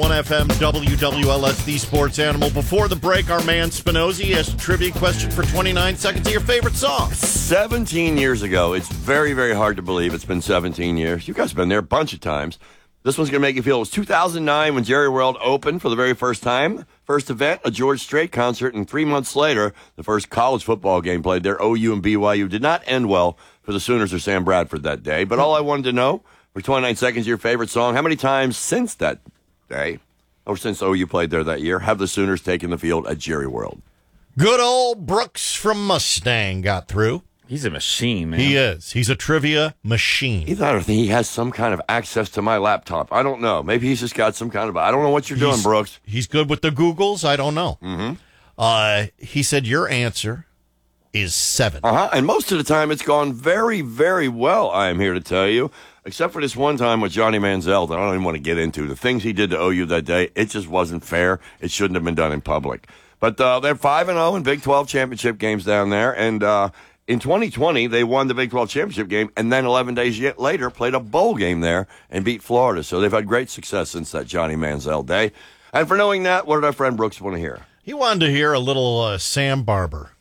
1FM WWLS, the sports animal. Before the break, our man Spinozzi asked a trivia question for 29 seconds of your favorite song. 17 years ago. It's very, very hard to believe it's been 17 years. You guys have been there a bunch of times. This one's going to make you feel. It was 2009 when Jerry World opened for the very first time. First event, a George Strait concert, and 3 months later, the first college football game played there. OU and BYU did not end well for the Sooners or Sam Bradford that day. But all I wanted to know, for 29 seconds, your favorite song, how many times since that day, or since OU played there that year, have the Sooners taken the field at Jerry World? Good old Brooks from Mustang got through. He's a machine, man. He is. He's a trivia machine. Either I think he has some kind of access to my laptop. I don't know. Maybe he's just got some kind of... I don't know what you're doing, Brooks. He's good with the Googles. I don't know. He said your answer is 7. And most of the time, it's gone very, very well, I am here to tell you. Except for this one time with Johnny Manziel that I don't even want to get into. The things he did to OU that day, it just wasn't fair. It shouldn't have been done in public. But they're 5-0 in Big 12 championship games down there. And in 2020, they won the Big 12 championship game. And then 11 days later, played a bowl game there and beat Florida. So they've had great success since that Johnny Manziel day. And for knowing that, what did our friend Brooks want to hear? He wanted to hear a little Sam Barber.